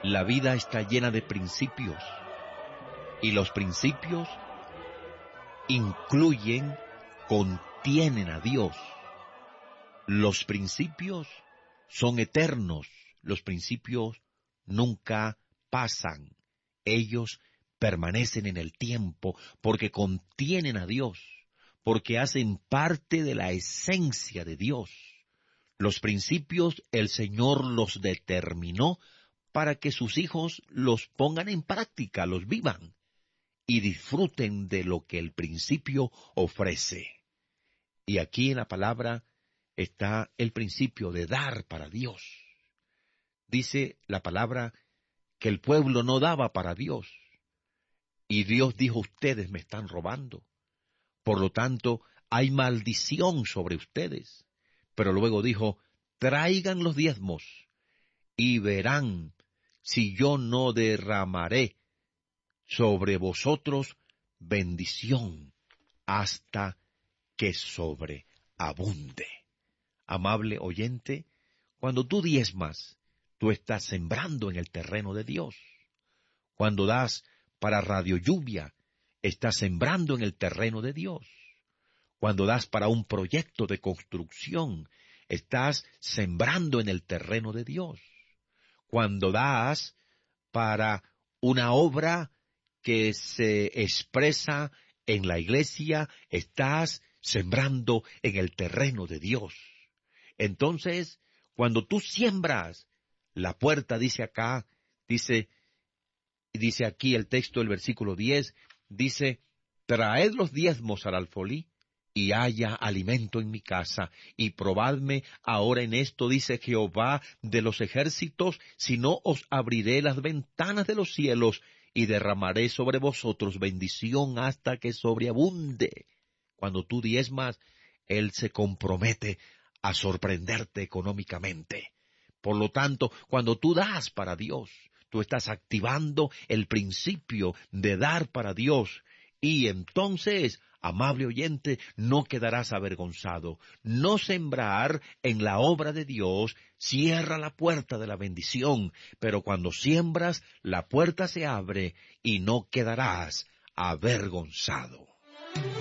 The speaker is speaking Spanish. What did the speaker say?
La vida está llena de principios, y los principios incluyen, contienen a Dios. Los principios son eternos, los principios nunca pasan, ellos permanecen en el tiempo porque contienen a Dios, porque hacen parte de la esencia de Dios. Los principios el Señor los determinó para que sus hijos los pongan en práctica, los vivan y disfruten de lo que el principio ofrece. Y aquí en la palabra está el principio de dar para Dios. Dice la palabra que el pueblo no daba para Dios. Y Dios dijo, ustedes me están robando. Por lo tanto, hay maldición sobre ustedes. Pero luego dijo, traigan los diezmos y verán si yo no derramaré sobre vosotros bendición hasta que sobreabunde. Amable oyente, cuando tú diezmas, tú estás sembrando en el terreno de Dios. Cuando das para Radio Lluvia, estás sembrando en el terreno de Dios. Cuando das para un proyecto de construcción, estás sembrando en el terreno de Dios. Cuando das para una obra que se expresa en la iglesia, estás sembrando en el terreno de Dios. Entonces, cuando tú siembras, la puerta dice acá, dice aquí el texto del versículo 10, dice, traed los diezmos al alfolí, y haya alimento en mi casa, y probadme ahora en esto, dice Jehová de los ejércitos, si no os abriré las ventanas de los cielos, y derramaré sobre vosotros bendición hasta que sobreabunde. Cuando tú diezmas, Él se compromete a sorprenderte económicamente. Por lo tanto, cuando tú das para Dios, tú estás activando el principio de dar para Dios, y entonces, amable oyente, no quedarás avergonzado. No sembrar en la obra de Dios cierra la puerta de la bendición, pero cuando siembras, la puerta se abre y no quedarás avergonzado.